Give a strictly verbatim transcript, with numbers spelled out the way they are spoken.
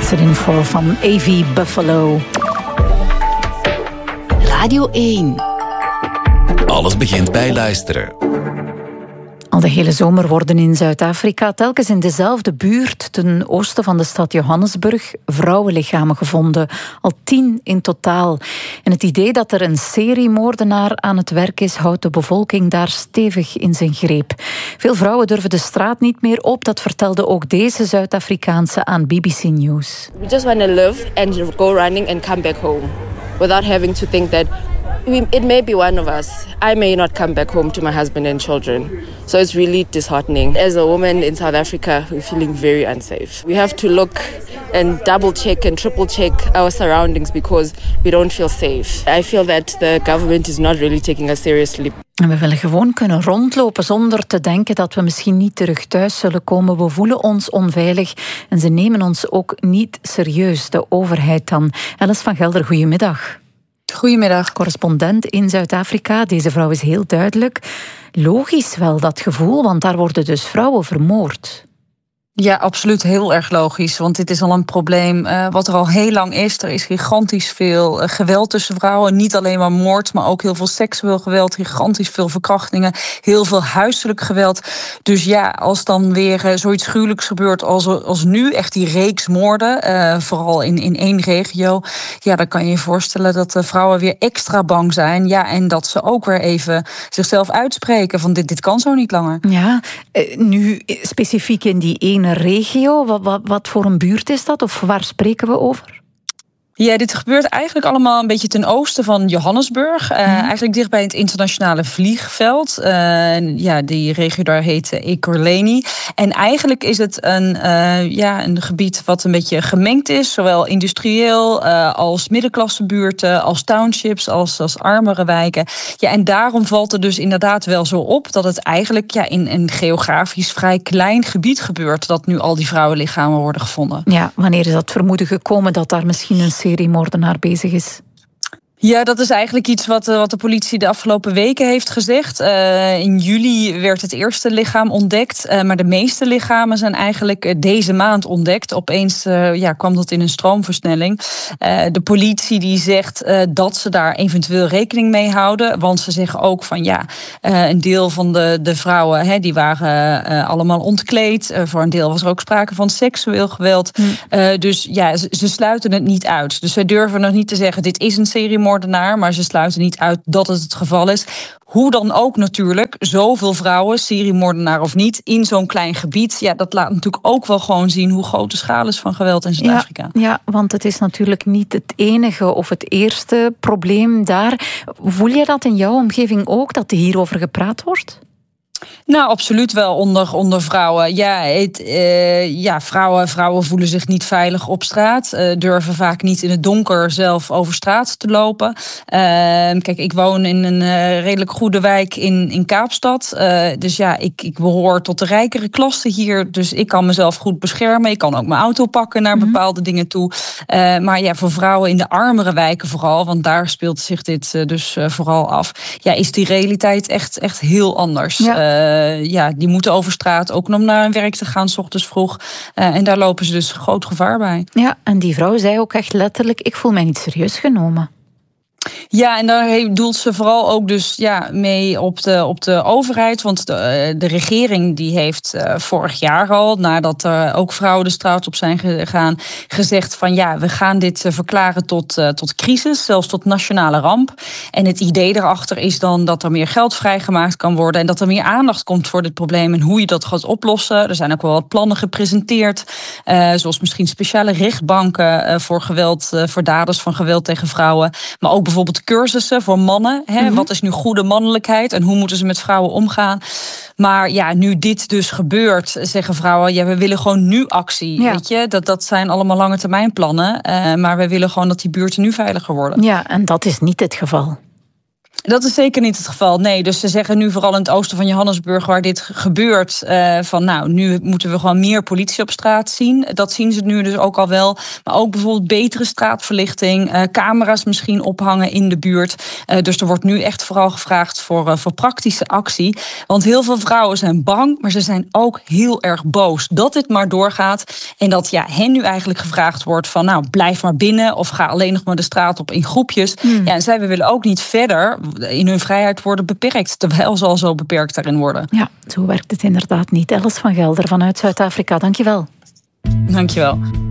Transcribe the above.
Laatste info van A V Buffalo. Radio één. Alles begint bij luisteren. Al de hele zomer worden in Zuid-Afrika telkens in dezelfde buurt ten oosten van de stad Johannesburg vrouwenlichamen gevonden. Al tien in totaal. En het idee dat er een seriemoordenaar aan het werk is, houdt de bevolking daar stevig in zijn greep. Veel vrouwen durven de straat niet meer op. Dat vertelde ook deze Zuid-Afrikaanse aan B B C News. We just want to live and go running and come back home. Without having to think that it may be one of us. I may not come back home to my husband and children. So it's really disheartening. As a woman in South Africa, we're feeling very unsafe. We have to look and double check and triple check our surroundings because we don't feel safe. I feel that the government is not really taking us seriously. En we willen gewoon kunnen rondlopen zonder te denken dat we misschien niet terug thuis zullen komen. We voelen ons onveilig en ze nemen ons ook niet serieus, de overheid dan. Alice van Gelder, goedemiddag. Goedemiddag. Correspondent in Zuid-Afrika. Deze vrouw is heel duidelijk. Logisch wel, dat gevoel, want daar worden dus vrouwen vermoord. Ja, absoluut heel erg logisch. Want dit is al een probleem uh, wat er al heel lang is. Er is gigantisch veel uh, geweld tussen vrouwen. Niet alleen maar moord, maar ook heel veel seksueel geweld. Gigantisch veel verkrachtingen. Heel veel huiselijk geweld. Dus ja, als dan weer uh, zoiets gruwelijks gebeurt als, als nu. Echt die reeks moorden. Uh, vooral in, in één regio. Ja, dan kan je je voorstellen dat de vrouwen weer extra bang zijn. Ja, en dat ze ook weer even zichzelf uitspreken. Van dit, dit kan zo niet langer. Ja, uh, nu specifiek in die ene regio, wat, wat, wat voor een buurt is dat? Of waar spreken we over? Ja, dit gebeurt eigenlijk allemaal een beetje ten oosten van Johannesburg. Uh, mm. Eigenlijk dicht bij het internationale vliegveld. Uh, ja, die regio daar heet Ekurhuleni. En eigenlijk is het een, uh, ja, een gebied wat een beetje gemengd is. Zowel industrieel uh, als middenklassebuurten, als townships, als, als armere wijken. Ja, en daarom valt er dus inderdaad wel zo op dat het eigenlijk ja, in een geografisch vrij klein gebied gebeurt. Dat nu al die vrouwenlichamen worden gevonden. Ja, wanneer is dat vermoeden gekomen dat daar misschien een seriemoordenaar bezig is? Ja, dat is eigenlijk iets wat, wat de politie de afgelopen weken heeft gezegd. Uh, in juli werd het eerste lichaam ontdekt. Uh, maar de meeste lichamen zijn eigenlijk uh, deze maand ontdekt. Opeens uh, ja, kwam dat in een stroomversnelling. Uh, de politie die zegt uh, dat ze daar eventueel rekening mee houden. Want ze zeggen ook van ja, uh, een deel van de, de vrouwen hè, die waren uh, allemaal ontkleed. Uh, voor een deel was er ook sprake van seksueel geweld. Hm. Uh, dus ja, ze, ze sluiten het niet uit. Dus zij durven nog niet te zeggen dit is een seriemoordenaar. Maar ze sluiten niet uit dat het het geval is. Hoe dan ook natuurlijk, zoveel vrouwen, seriemoordenaar of niet, in zo'n klein gebied. Ja, dat laat natuurlijk ook wel gewoon zien hoe groot de schaal is van geweld in Zuid-Afrika. Ja, ja, want het is natuurlijk niet het enige of het eerste probleem daar. Voel je dat in jouw omgeving ook, dat er hierover gepraat wordt? Nou, absoluut wel onder, onder vrouwen. Ja, het, uh, ja vrouwen, vrouwen voelen zich niet veilig op straat. Uh, durven vaak niet in het donker zelf over straat te lopen. Uh, kijk, ik woon in een uh, redelijk goede wijk in, in Kaapstad. Uh, dus ja, ik, ik behoor tot de rijkere klasse hier. Dus ik kan mezelf goed beschermen. Ik kan ook mijn auto pakken naar mm-hmm. bepaalde dingen toe. Uh, maar ja, voor vrouwen in de armere wijken vooral, want daar speelt zich dit uh, dus uh, vooral af. Ja, is die realiteit echt, echt heel anders. Ja. Uh, Uh, ja, die moeten over straat ook om naar hun werk te gaan, 's ochtends vroeg. Uh, en daar lopen ze dus groot gevaar bij. Ja, en die vrouw zei ook echt letterlijk, ik voel mij niet serieus genomen. Ja, en daar doelt ze vooral ook dus ja, mee op de, op de overheid. Want de, de regering die heeft uh, vorig jaar al, nadat er ook vrouwen de straat op zijn gegaan, gezegd van ja, we gaan dit uh, verklaren tot, uh, tot crisis, zelfs tot nationale ramp. En het idee erachter is dan dat er meer geld vrijgemaakt kan worden en dat er meer aandacht komt voor dit probleem en hoe je dat gaat oplossen. Er zijn ook wel wat plannen gepresenteerd, uh, zoals misschien speciale rechtbanken uh, voor geweld, uh, voor daders van geweld tegen vrouwen, maar ook bijvoorbeeld cursussen voor mannen. Hè? Mm-hmm. Wat is nu goede mannelijkheid en hoe moeten ze met vrouwen omgaan? Maar ja, nu dit dus gebeurt, zeggen vrouwen, ja, we willen gewoon nu actie. Ja. Weet je? Dat, dat zijn allemaal lange termijn plannen. Uh, maar we willen gewoon dat die buurten nu veiliger worden. Ja, en dat is niet het geval. Dat is zeker niet het geval. Nee, dus ze zeggen nu vooral in het oosten van Johannesburg, waar dit gebeurt, uh, van nou, nu moeten we gewoon meer politie op straat zien. Dat zien ze nu dus ook al wel. Maar ook bijvoorbeeld betere straatverlichting, uh, camera's misschien ophangen in de buurt. Uh, dus er wordt nu echt vooral gevraagd voor, uh, voor praktische actie. Want heel veel vrouwen zijn bang, maar ze zijn ook heel erg boos dat dit maar doorgaat. En dat ja, hen nu eigenlijk gevraagd wordt van nou, blijf maar binnen of ga alleen nog maar de straat op in groepjes. Hmm. Ja, en zij willen ook niet verder in hun vrijheid worden beperkt, terwijl ze al zo beperkt daarin worden. Ja, zo werkt het inderdaad niet. Alice van Gelder vanuit Zuid-Afrika, dankjewel. Dankjewel.